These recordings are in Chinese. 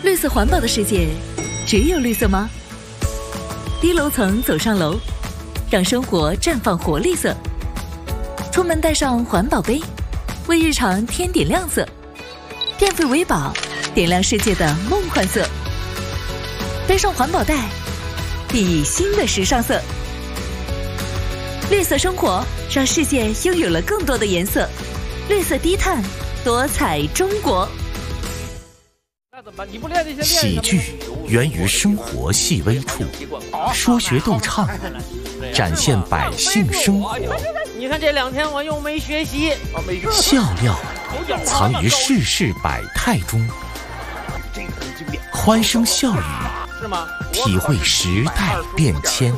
绿色环保的世界，只有绿色吗？低楼层走上楼，让生活绽放活力色。出门带上环保杯，为日常添点亮色。电费为宝，点亮世界的梦幻色。背上环保袋，熠熠新的时尚色。绿色生活，让世界拥有了更多的颜色。绿色低碳，多彩中国。 喜剧源于生活细微处，说学逗唱，展现百姓生活。 你看这2天我又没学习， 笑料藏于世事百态中，欢声笑语是吗？ 体会时代变迁。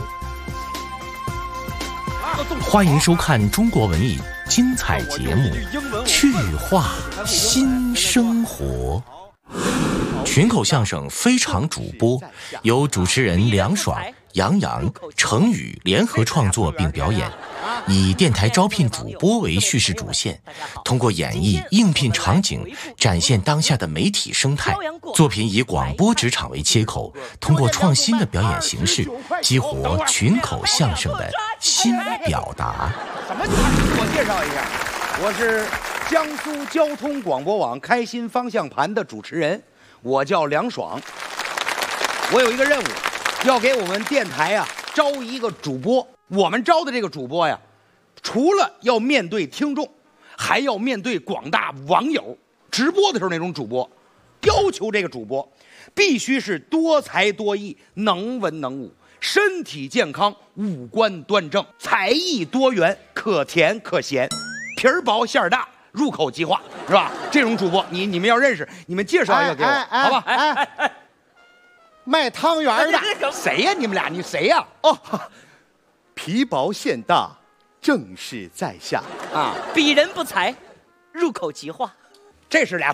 欢迎收看中国文艺精彩节目《趣话新生活》。群口相声非常主播由主持人梁爽、杨洋、程宇联合创作并表演，以电台招聘主播为叙事主线，通过演绎应聘场景，展现当下的媒体生态。作品以广播职场为切口，通过创新的表演形式，激活群口相声的新表达。 什么？自我介绍一下，我是江苏交通广播网开心方向盘的主持人，我叫梁爽。我有一个任务，要给我们电台招一个主播。我们招的这个主播除了要面对听众，还要面对广大网友。直播的时候那种主播，要求这个主播必须是多才多艺，能文能武，身体健康，五官端正，才艺多元，可甜可咸，皮儿薄馅儿大，入口即化，是吧？这种主播你们要认识，你们介绍一个给我，好吧？ 卖汤圆的谁呀？你们俩，你谁呀？ 哦，皮薄馅大，正是在下啊！鄙人不才，入口即化。 这是俩